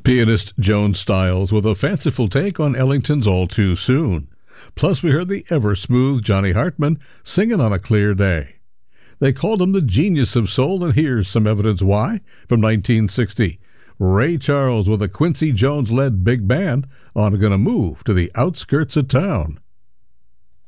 Pianist Joan Styles with a fanciful take on Ellington's All Too Soon. Plus, we heard the ever-smooth Johnny Hartman singing On a Clear Day. They called him the genius of soul, and here's some evidence why. From 1960, Ray Charles with a Quincy Jones-led big band on Gonna Move to the Outskirts of Town.